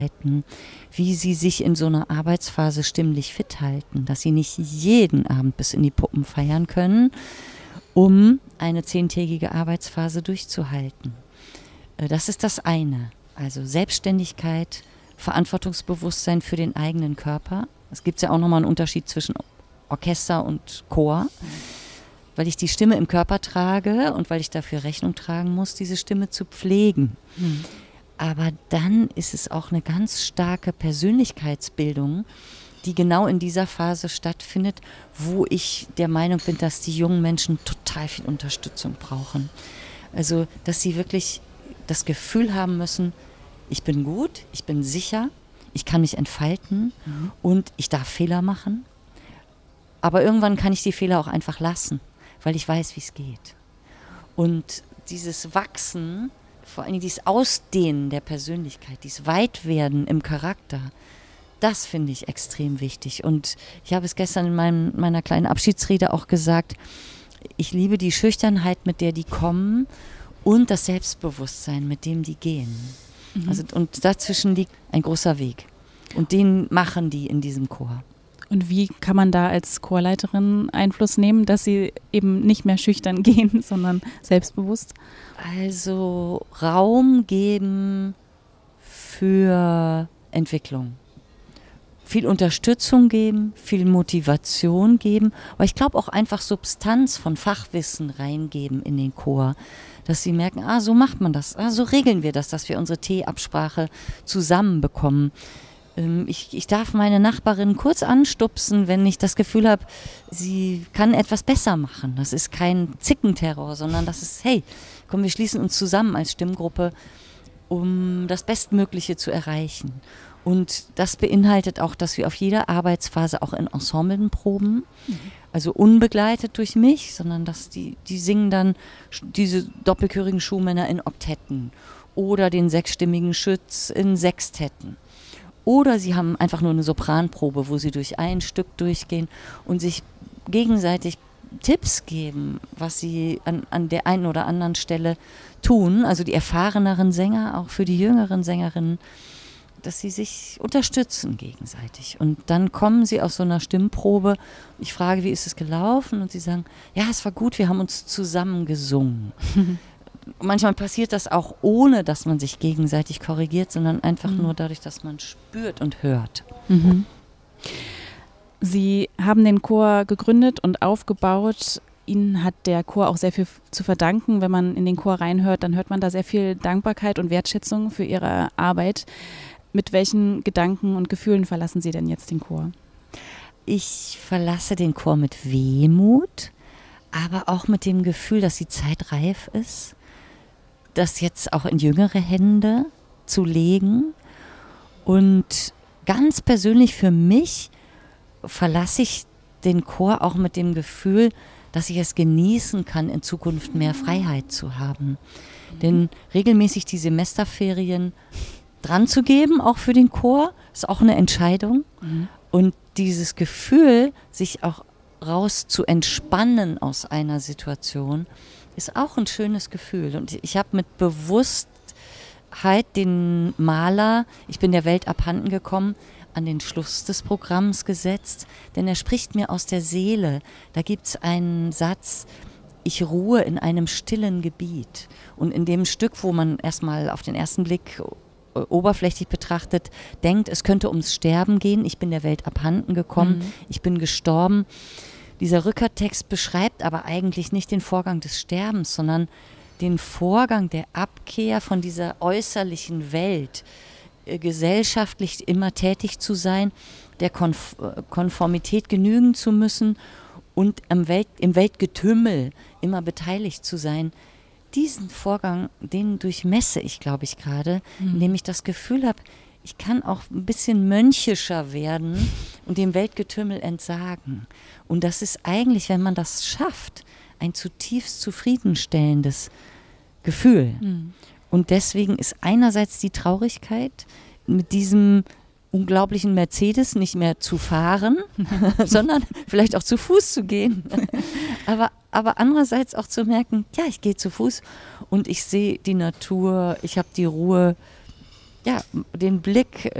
wie sie sich in so einer Arbeitsphase stimmlich fit halten, dass sie nicht jeden Abend bis in die Puppen feiern können, um eine 10-tägige Arbeitsphase durchzuhalten. Das ist das eine. Also Selbstständigkeit, Verantwortungsbewusstsein für den eigenen Körper. Es gibt ja auch nochmal einen Unterschied zwischen Orchester und Chor, weil ich die Stimme im Körper trage und weil ich dafür Rechnung tragen muss, diese Stimme zu pflegen. Aber dann ist es auch eine ganz starke Persönlichkeitsbildung, die genau in dieser Phase stattfindet, wo ich der Meinung bin, dass die jungen Menschen total viel Unterstützung brauchen. Also, dass sie wirklich das Gefühl haben müssen, ich bin gut, ich bin sicher, ich kann mich entfalten und ich darf Fehler machen. Aber irgendwann kann ich die Fehler auch einfach lassen, weil ich weiß, wie es geht. Und dieses Wachsen, vor allem dieses Ausdehnen der Persönlichkeit, dieses Weitwerden im Charakter, das finde ich extrem wichtig. Und ich habe es gestern in meiner kleinen Abschiedsrede auch gesagt, ich liebe die Schüchternheit, mit der die kommen und das Selbstbewusstsein, mit dem die gehen. Also, und dazwischen liegt ein großer Weg. Und den machen die in diesem Chor. Und wie kann man da als Chorleiterin Einfluss nehmen, dass sie eben nicht mehr schüchtern gehen, sondern selbstbewusst? Also Raum geben für Entwicklung. Viel Unterstützung geben, viel Motivation geben, aber ich glaube auch einfach Substanz von Fachwissen reingeben in den Chor, dass sie merken, so macht man das, so regeln wir das, dass wir unsere T-Absprache zusammenbekommen. Ich darf meine Nachbarin kurz anstupsen, wenn ich das Gefühl habe, sie kann etwas besser machen. Das ist kein Zickenterror, sondern das ist, hey, komm, wir schließen uns zusammen als Stimmgruppe, um das Bestmögliche zu erreichen. Und das beinhaltet auch, dass wir auf jeder Arbeitsphase auch in Ensemblen proben, also unbegleitet durch mich, sondern dass die singen dann diese doppelchörigen Schuhmänner in Oktetten oder den 6-stimmigen Schütz in Sextetten. Oder sie haben einfach nur eine Sopranprobe, wo sie durch ein Stück durchgehen und sich gegenseitig Tipps geben, was sie an der einen oder anderen Stelle tun. Also die erfahreneren Sänger, auch für die jüngeren Sängerinnen, dass sie sich unterstützen gegenseitig. Und dann kommen sie aus so einer Stimmprobe. Ich frage, wie ist es gelaufen? Und sie sagen, ja, es war gut, wir haben uns zusammen gesungen. Manchmal passiert das auch ohne, dass man sich gegenseitig korrigiert, sondern einfach nur dadurch, dass man spürt und hört. Sie haben den Chor gegründet und aufgebaut. Ihnen hat der Chor auch sehr viel zu verdanken. Wenn man in den Chor reinhört, dann hört man da sehr viel Dankbarkeit und Wertschätzung für Ihre Arbeit. Mit welchen Gedanken und Gefühlen verlassen Sie denn jetzt den Chor? Ich verlasse den Chor mit Wehmut, aber auch mit dem Gefühl, dass die Zeit reif ist, das jetzt auch in jüngere Hände zu legen. Und ganz persönlich für mich verlasse ich den Chor auch mit dem Gefühl, dass ich es genießen kann, in Zukunft mehr Freiheit zu haben. Denn regelmäßig die Semesterferien dran zu geben, auch für den Chor, ist auch eine Entscheidung. Und dieses Gefühl, sich auch raus zu entspannen aus einer Situation, ist auch ein schönes Gefühl. Und ich habe mit Bewusstheit den Maler, ich bin der Welt abhanden gekommen, an den Schluss des Programms gesetzt, denn er spricht mir aus der Seele. Da gibt es einen Satz, ich ruhe in einem stillen Gebiet. Und in dem Stück, wo man erstmal auf den ersten Blick oberflächlich betrachtet, denkt, es könnte ums Sterben gehen, ich bin der Welt abhanden gekommen, ich bin gestorben. Dieser Rückertext beschreibt aber eigentlich nicht den Vorgang des Sterbens, sondern den Vorgang der Abkehr von dieser äußerlichen Welt, gesellschaftlich immer tätig zu sein, der Konformität genügen zu müssen und im Weltgetümmel immer beteiligt zu sein. Diesen Vorgang, den durchmesse ich, glaube ich, gerade, indem ich das Gefühl habe, ich kann auch ein bisschen mönchischer werden und dem Weltgetümmel entsagen. Und das ist eigentlich, wenn man das schafft, ein zutiefst zufriedenstellendes Gefühl. Und deswegen ist einerseits die Traurigkeit, mit diesem unglaublichen Mercedes nicht mehr zu fahren, sondern vielleicht auch zu Fuß zu gehen. Aber andererseits auch zu merken, ja, ich gehe zu Fuß und ich sehe die Natur, ich habe die Ruhe, ja, den Blick